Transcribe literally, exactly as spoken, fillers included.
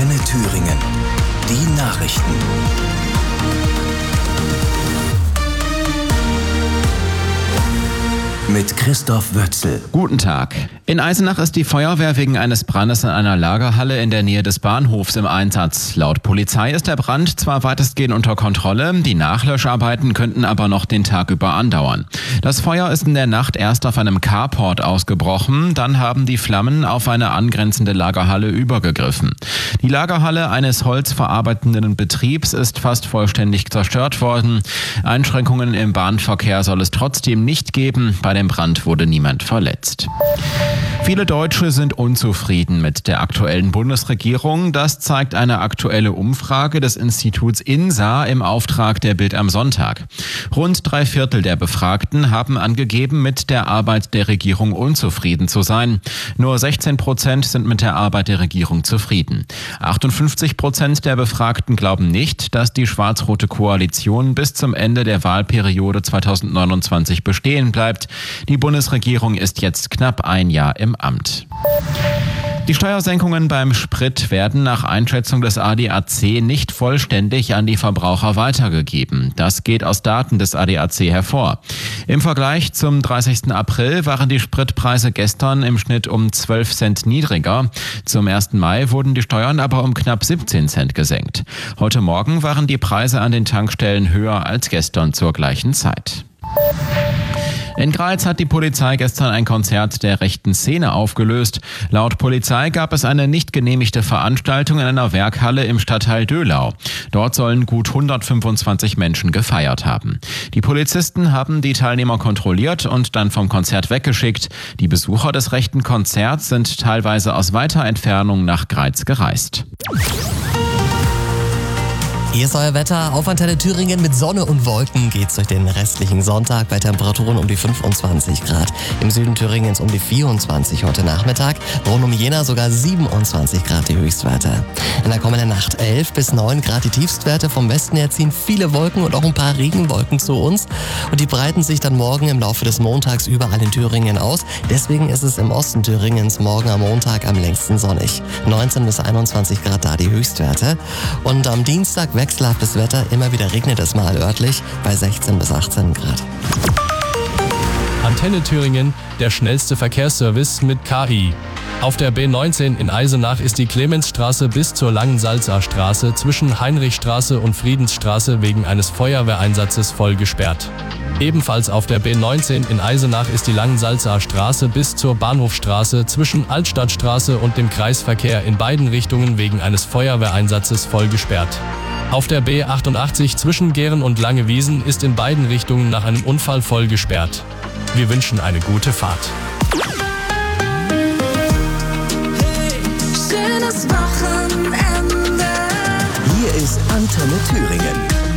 Antenne Thüringen. Die Nachrichten. Mit Christoph Wötzel. Guten Tag. In Eisenach ist die Feuerwehr wegen eines Brandes in einer Lagerhalle in der Nähe des Bahnhofs im Einsatz. Laut Polizei ist der Brand zwar weitestgehend unter Kontrolle, die Nachlöscharbeiten könnten aber noch den Tag über andauern. Das Feuer ist in der Nacht erst auf einem Carport ausgebrochen, dann haben die Flammen auf eine angrenzende Lagerhalle übergegriffen. Die Lagerhalle eines holzverarbeitenden Betriebs ist fast vollständig zerstört worden. Einschränkungen im Bahnverkehr soll es trotzdem nicht geben. Bei dem Brand wurde niemand verletzt. Viele Deutsche sind unzufrieden mit der aktuellen Bundesregierung. Das zeigt eine aktuelle Umfrage des Instituts INSA im Auftrag der Bild am Sonntag. Rund drei Viertel der Befragten haben angegeben, mit der Arbeit der Regierung unzufrieden zu sein. Nur sechzehn Prozent sind mit der Arbeit der Regierung zufrieden. achtundfünfzig Prozent der Befragten glauben nicht, dass die schwarz-rote Koalition bis zum Ende der Wahlperiode zweitausendneunundzwanzig bestehen bleibt. Die Bundesregierung ist jetzt knapp ein Jahr im Amt. Die Steuersenkungen beim Sprit werden nach Einschätzung des A D A C nicht vollständig an die Verbraucher weitergegeben. Das geht aus Daten des A D A C hervor. Im Vergleich zum dreißigsten April waren die Spritpreise gestern im Schnitt um zwölf Cent niedriger. Zum ersten Mai wurden die Steuern aber um knapp siebzehn Cent gesenkt. Heute Morgen waren die Preise an den Tankstellen höher als gestern zur gleichen Zeit. In Greiz hat die Polizei gestern ein Konzert der rechten Szene aufgelöst. Laut Polizei gab es eine nicht genehmigte Veranstaltung in einer Werkhalle im Stadtteil Döhlau. Dort sollen gut hundertfünfundzwanzig Menschen gefeiert haben. Die Polizisten haben die Teilnehmer kontrolliert und dann vom Konzert weggeschickt. Die Besucher des rechten Konzerts sind teilweise aus weiter Entfernung nach Greiz gereist. Hier ist euer Wetter auf Antenne Thüringen. Mit Sonne und Wolken geht's durch den restlichen Sonntag bei Temperaturen um die fünfundzwanzig Grad. Im Süden Thüringens um die vierundzwanzig heute Nachmittag. Rund um Jena sogar siebenundzwanzig Grad die Höchstwerte. In der kommenden Nacht elf bis neun Grad die Tiefstwerte. Vom Westen her ziehen viele Wolken und auch ein paar Regenwolken zu uns. Und die breiten sich dann morgen im Laufe des Montags überall in Thüringen aus. Deswegen ist es im Osten Thüringens morgen am Montag am längsten sonnig. neunzehn bis einundzwanzig Grad da die Höchstwerte. Und am Dienstag wechselhaftes Wetter, immer wieder regnet es mal örtlich bei sechzehn bis achtzehn Grad. Antenne Thüringen, der schnellste Verkehrsservice mit K I. Auf der B neunzehn in Eisenach ist die Clemensstraße bis zur Langensalza Straße zwischen Heinrichstraße und Friedensstraße wegen eines Feuerwehreinsatzes voll gesperrt. Ebenfalls auf der B neunzehn in Eisenach ist die Langensalza Straße bis zur Bahnhofstraße zwischen Altstadtstraße und dem Kreisverkehr in beiden Richtungen wegen eines Feuerwehreinsatzes voll gesperrt. Auf der B achtundachtzig zwischen Gehren und Langewiesen ist in beiden Richtungen nach einem Unfall voll gesperrt. Wir wünschen eine gute Fahrt. Hey, schönes Wochenende. Hier ist Antenne Thüringen.